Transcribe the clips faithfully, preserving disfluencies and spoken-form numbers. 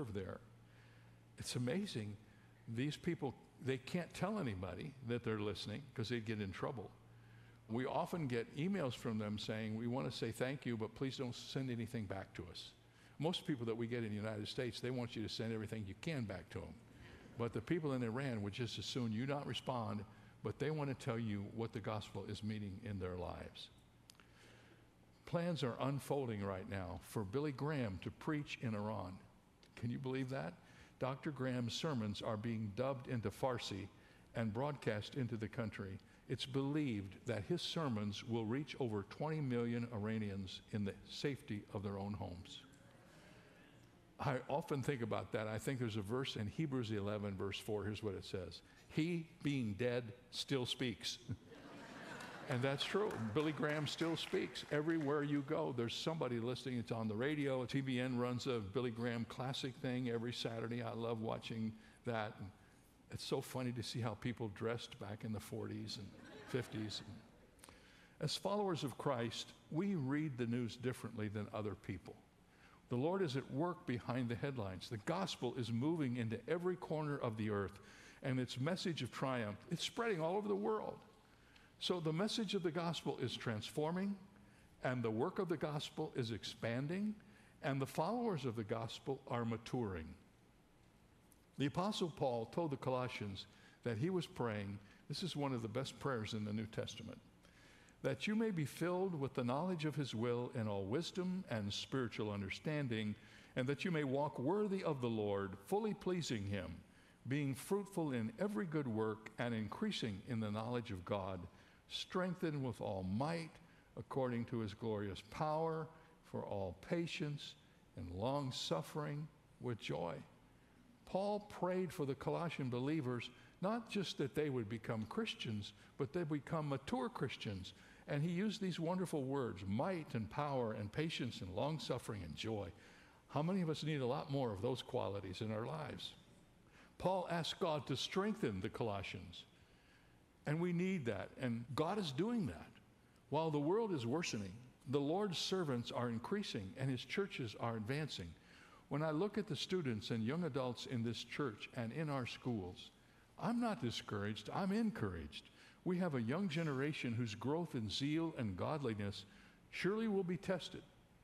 serve there. It's amazing. These people, they can't tell anybody that they're listening because they'd get in trouble. We often get emails from them saying, we want to say thank you, but please don't send anything back to us. Most people that we get in the United States, they want you to send everything you can back to them. But the people in Iran would just as soon you not respond, but they want to tell you what the gospel is meaning in their lives. Plans are unfolding right now for Billy Graham to preach in Iran. Can you believe that? Doctor Graham's sermons are being dubbed into Farsi and broadcast into the country. It's believed that his sermons will reach over twenty million Iranians in the safety of their own homes. I often think about that. I think there's a verse in Hebrews eleven, verse four. Here's what it says. He, being dead, still speaks. And that's true. Billy Graham still speaks. Everywhere you go, there's somebody listening. It's on the radio. T B N runs a Billy Graham classic thing every Saturday. I love watching that. And it's so funny to see how people dressed back in the forties and fifties. As followers of Christ, we read the news differently than other people. The Lord is at work behind the headlines. The gospel is moving into every corner of the earth, and its message of triumph, it's spreading all over the world. So the message of the gospel is transforming, and the work of the gospel is expanding, and the followers of the gospel are maturing. The Apostle Paul told the Colossians that he was praying, this is one of the best prayers in the New Testament, that you may be filled with the knowledge of his will in all wisdom and spiritual understanding, and that you may walk worthy of the Lord, fully pleasing him, being fruitful in every good work and increasing in the knowledge of God, strengthened with all might according to his glorious power, for all patience and long suffering with joy. Paul prayed for the Colossian believers, not just that they would become Christians, but they become mature Christians. And he used these wonderful words, might and power and patience and long suffering and joy. How many of us need a lot more of those qualities in our lives? Paul asked God to strengthen the Colossians. And we need that. And God is doing that. While the world is worsening, the Lord's servants are increasing and his churches are advancing. When I look at the students and young adults in this church and in our schools, I'm not discouraged, I'm encouraged. We have a young generation whose growth in zeal and godliness surely will be tested,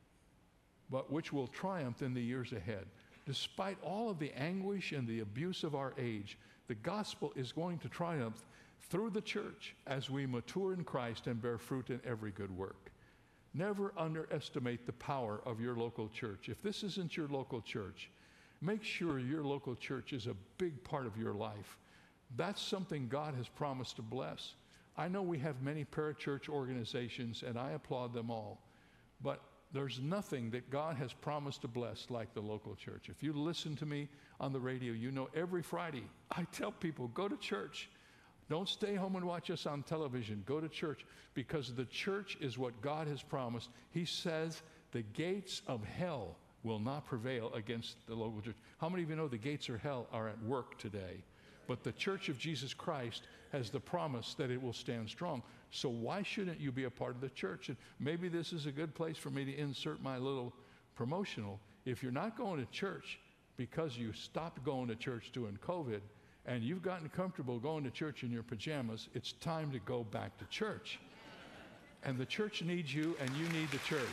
but which will triumph in the years ahead. Despite all of the anguish and the abuse of our age, the gospel is going to triumph through the church as we mature in Christ and bear fruit in every good work. Never underestimate the power of your local church. If this isn't your local church, make sure your local church is a big part of your life. That's something God has promised to bless. I know we have many parachurch organizations, and I applaud them all, but there's nothing that God has promised to bless like the local church. If you listen to me on the radio, you know every Friday I tell people, go to church. Don't stay home and watch us on television. Go to church, because the church is what God has promised. He says the gates of hell will not prevail against the local church. How many of you know the gates of hell are at work today? But the Church of Jesus Christ has the promise that it will stand strong. So why shouldn't you be a part of the church? And maybe this is a good place for me to insert my little promotional. If you're not going to church because you stopped going to church during COVID, and you've gotten comfortable going to church in your pajamas, it's time to go back to church. And the church needs you, and you need the church.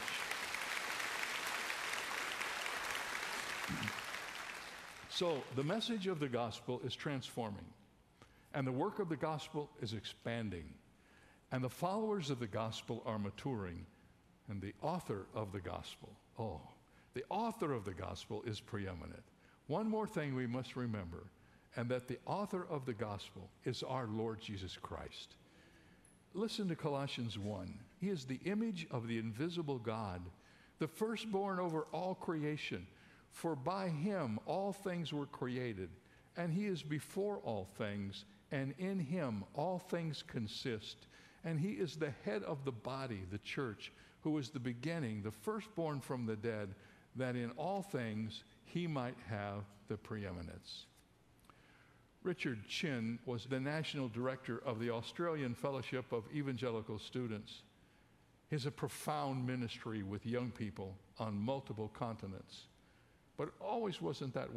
So the message of the gospel is transforming, and the work of the gospel is expanding, and the followers of the gospel are maturing, and the author of the gospel, oh, the author of the gospel is preeminent. One more thing we must remember, and that the author of the gospel is our Lord Jesus Christ. Listen to Colossians one. He is the image of the invisible God, the firstborn over all creation. For by him all things were created, and he is before all things, and in him all things consist. And he is the head of the body, the church, who is the beginning, the firstborn from the dead, that in all things he might have the preeminence. Richard Chin was the national director of the Australian Fellowship of Evangelical Students. He has a profound ministry with young people on multiple continents. But it always wasn't that